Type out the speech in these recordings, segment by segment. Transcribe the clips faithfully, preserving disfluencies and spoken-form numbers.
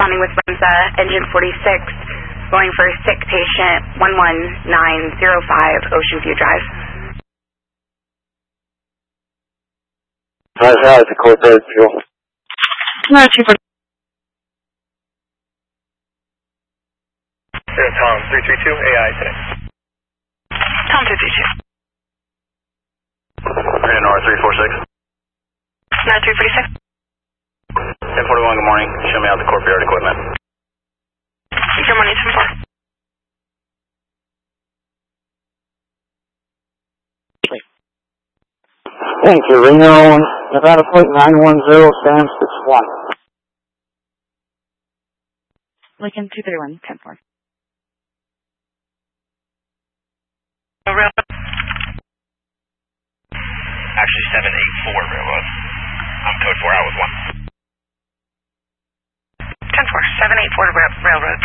responding with Remsa, engine forty-six, going for sick patient one one nine zero five Ocean View Drive. Hi, hi, it's a court road fuel. No, two forty. Tom, three three two, A I today. Tom, three three two. Brandon Nora, three four six. nine three forty-six. ten forty-one, good morning. Show me out the courtyard equipment. Good morning, ten four. Thank you, Reno, Nevada Plate nine one zero, Sam six one. Lincoln two three one, ten four. Actually, seven eight four railroad. I'm code four, I was one. ten four, seven eight four railroad.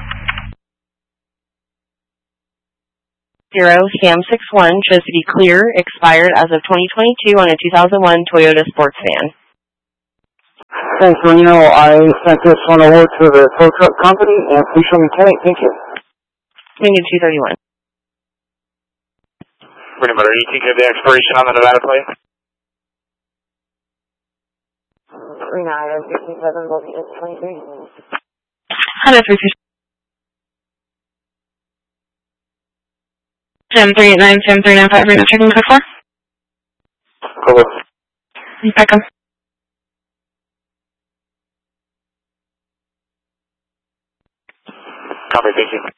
Zero, Sam six one, shows to be clear, expired as of twenty twenty-two on a two thousand one Toyota sports van. Thanks, Reno. I sent this one over to the tow truck company, and please show me tank. Thank you. Lincoln two thirty-one. Remember, you think of the expiration on the Nevada plate? Reno, I have fifty-seven, will be twenty-three. Honda three three. seven three eight nine, seven three nine five, Reno, checking code four. Cool. Back up. Copy, thank you.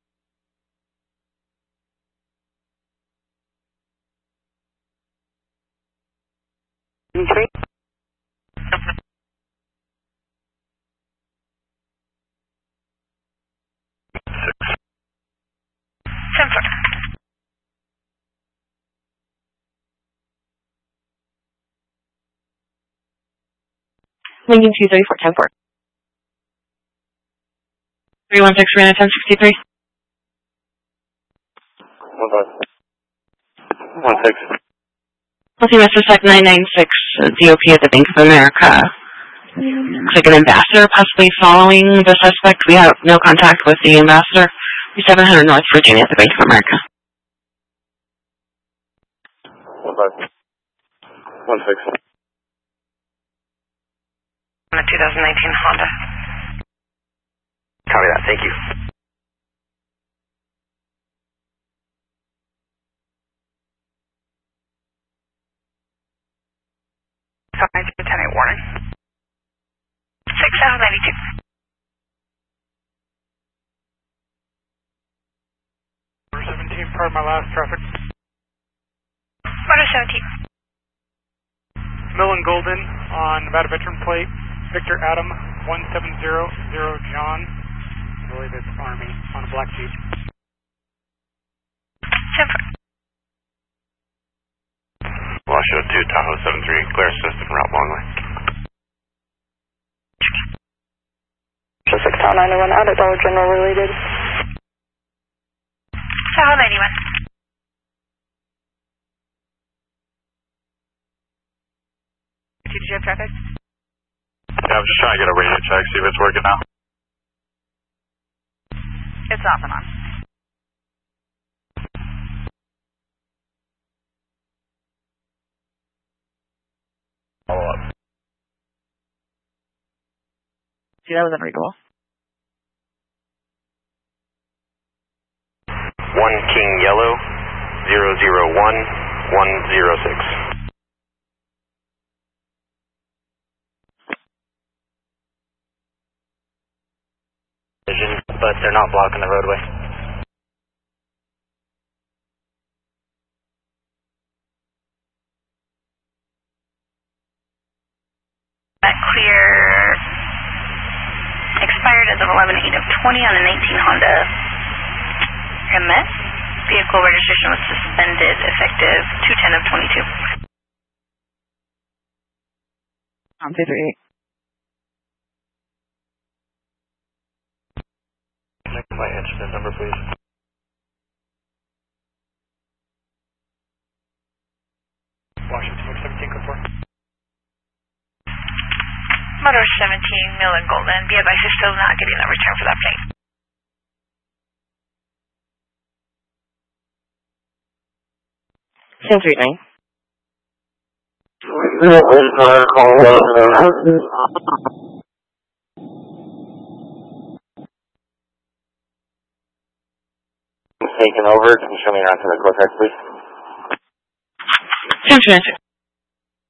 Three. ten four. Lincoln two thirty-four, ten four. three one six, Reno, ten sixty-three. One five. One six. We'll see Mister Sec nine nine six, D O P at the Bank of America. Looks like an ambassador possibly following the suspect. We have no contact with the ambassador. seven hundred North Virginia at the Bank of America. One five. One six. On a two thousand nineteen Honda. Copy that, thank you. nine two ten eight warning. six out of ninety-two. seventeen, part of my last traffic. Motor seventeen. Mill and Golden on Nevada Veteran Plate. Victor Adam, one seven zero zero John. I believe it's Army on a black Jeep. ten four. Washington two, Tahoe seven three, clear system, route Longley. six Town ninety-one, out at Dollar General related. Tahoe ninety-one. Did you have traffic? Yeah, I'm just trying to get a radio check, see if it's working now. It's off and on. Follow up. See, that was unreadable. One King Yellow, zero zero one, one zero six. But they're not blocking the roadway. That clear expired as of eleven eight of twenty on a nineteen Honda M S. Vehicle registration was suspended effective two ten of twenty-two. Um, two three eight. Connect my incident number, please. Washington seventeen, code four. Motor seventeen, Miller Golden. Be advised you're still not getting a return for that plate. Sam three nine. Taken over. Can you show me around to the Cortex, please? Sam three nine six.